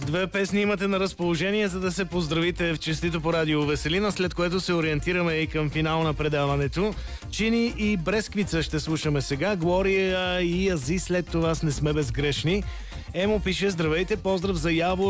Две песни имате на разположение, за да се поздравите в честито по радио Веселина, след което се ориентираме и към финал на предаването. Чини и Бресквица ще слушаме сега. Глория и Ази след това с Не сме безгрешни. Емо пише: здравейте, поздрав за Явор